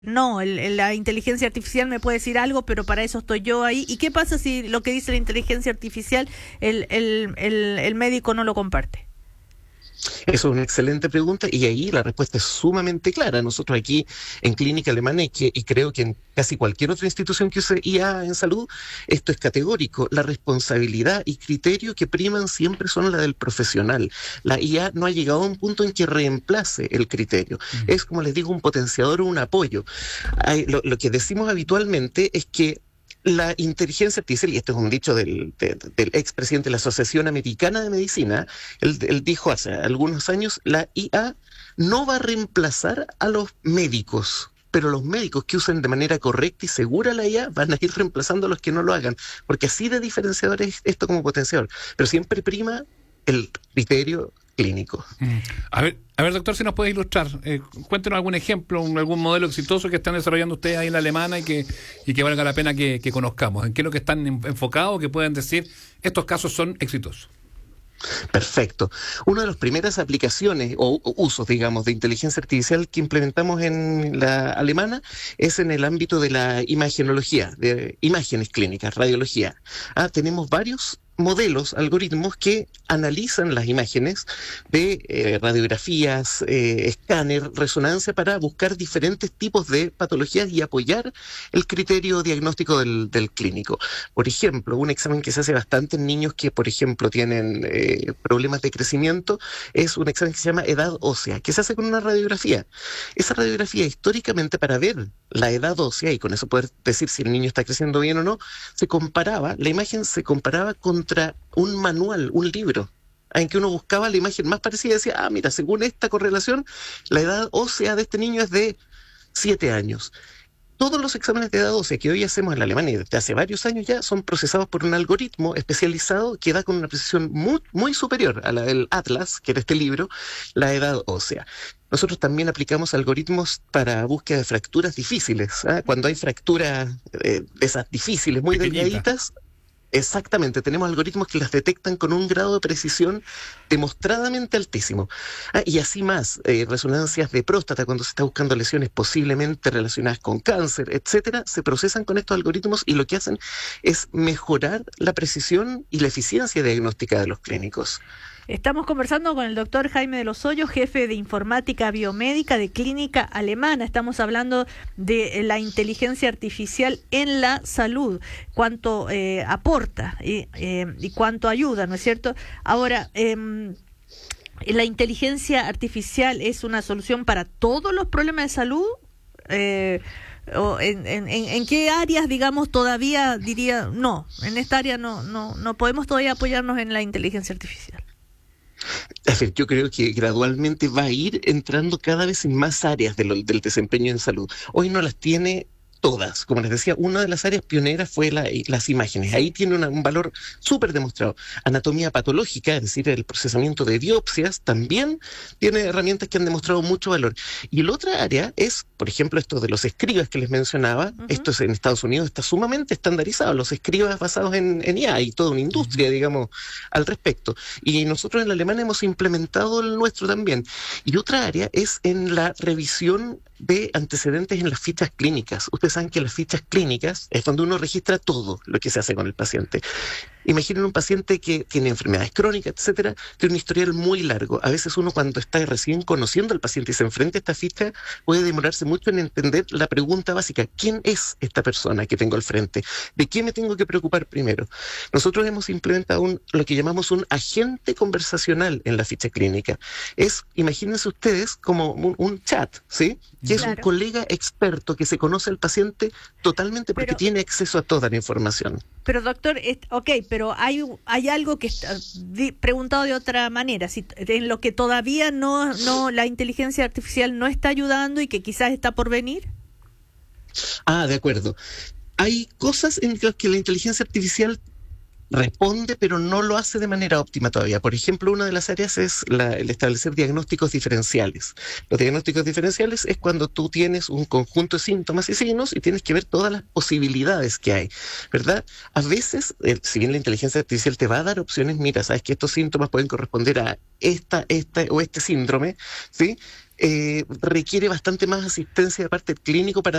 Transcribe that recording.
No, la inteligencia artificial me puede decir algo, pero para eso estoy yo ahí. ¿Y qué pasa si lo que dice la inteligencia artificial el médico no lo comparte? Eso es una excelente pregunta y ahí la respuesta es sumamente clara. Nosotros aquí en Clínica Alemana y creo que en casi cualquier otra institución que use IA en salud, esto es categórico. La responsabilidad y criterio que priman siempre son la del profesional. La IA no ha llegado a un punto en que reemplace el criterio. Es, como les digo, un potenciador o un apoyo. Lo que decimos habitualmente es que la inteligencia artificial, y esto es un dicho del expresidente de la Asociación Americana de Medicina, él dijo hace algunos años, la IA no va a reemplazar a los médicos, pero los médicos que usen de manera correcta y segura la IA van a ir reemplazando a los que no lo hagan, porque así de diferenciador es esto como potenciador, pero siempre prima el criterio clínico. A ver, doctor, si nos puede ilustrar, cuéntenos algún ejemplo, algún modelo exitoso que están desarrollando ustedes ahí en la alemana y que valga la pena que conozcamos. ¿En qué es lo que están enfocados, que pueden decir estos casos son exitosos? Perfecto. Una de las primeras aplicaciones o usos, digamos, de inteligencia artificial que implementamos en la alemana es en el ámbito de la imagenología, de imágenes clínicas, radiología. Tenemos varios modelos, algoritmos que analizan las imágenes de radiografías, escáner, resonancia para buscar diferentes tipos de patologías y apoyar el criterio diagnóstico del clínico. Por ejemplo, un examen que se hace bastante en niños que, por ejemplo, tienen problemas de crecimiento, es un examen que se llama edad ósea, que se hace con una radiografía. Esa radiografía, históricamente, para ver la edad ósea, y con eso poder decir si el niño está creciendo bien o no, la imagen se comparaba contra un manual, un libro, en que uno buscaba la imagen más parecida y decía, mira, según esta correlación, la edad ósea de este niño es de 7 años. Todos los exámenes de edad ósea que hoy hacemos en la Alemania desde hace varios años ya son procesados por un algoritmo especializado que da con una precisión muy, muy superior a la del Atlas, que era este libro, la edad ósea. Nosotros también aplicamos algoritmos para búsqueda de fracturas difíciles. Cuando hay fracturas de esas difíciles, muy delgaditas. Exactamente, tenemos algoritmos que las detectan con un grado de precisión demostradamente altísimo. Y así más, resonancias de próstata cuando se está buscando lesiones posiblemente relacionadas con cáncer, etcétera, se procesan con estos algoritmos y lo que hacen es mejorar la precisión y la eficiencia diagnóstica de los clínicos. Estamos conversando con el doctor Jaime de los Hoyos, jefe de informática biomédica de Clínica Alemana. Estamos hablando de la inteligencia artificial en la salud, cuánto aporta y cuánto ayuda, ¿no es cierto? Ahora, ¿la inteligencia artificial es una solución para todos los problemas de salud? ¿O en qué áreas, digamos, todavía diría, no, en esta área no podemos todavía apoyarnos en la inteligencia artificial? A ver, yo creo que gradualmente va a ir entrando cada vez en más áreas del desempeño en salud. Hoy no las tiene todas. Como les decía, una de las áreas pioneras fue las imágenes. Ahí tiene un valor súper demostrado. Anatomía patológica, es decir, el procesamiento de biopsias, también tiene herramientas que han demostrado mucho valor. Y la otra área es, por ejemplo, esto de los escribas que les mencionaba. Esto es en Estados Unidos está sumamente estandarizado. Los escribas basados en IA, hay toda una industria, digamos, al respecto. Y nosotros en la Alemania hemos implementado el nuestro también. Y otra área es en la revisión de antecedentes en las fichas clínicas. Ustedes saben que las fichas clínicas es donde uno registra todo lo que se hace con el paciente. Imaginen un paciente que tiene enfermedades crónicas, etcétera, tiene un historial muy largo. A veces uno cuando está recién conociendo al paciente y se enfrenta a esta ficha puede demorarse mucho en entender la pregunta básica: ¿quién es esta persona que tengo al frente? ¿De qué me tengo que preocupar primero? Nosotros hemos implementado lo que llamamos un agente conversacional en la ficha clínica. Imagínense ustedes como un chat, ¿sí? Que es un colega experto que se conoce al paciente totalmente porque tiene acceso a toda la información. Pero doctor, pero hay algo que preguntado de otra manera, si en lo que todavía no la inteligencia artificial no está ayudando y que quizás está por venir. De acuerdo. Hay cosas en las que la inteligencia artificial responde, pero no lo hace de manera óptima todavía. Por ejemplo, una de las áreas es el establecer diagnósticos diferenciales. Los diagnósticos diferenciales es cuando tú tienes un conjunto de síntomas y signos y tienes que ver todas las posibilidades que hay, ¿verdad? A veces, si bien la inteligencia artificial te va a dar opciones, mira, sabes que estos síntomas pueden corresponder a esta o este síndrome, ¿sí? requiere bastante más asistencia de parte del clínico para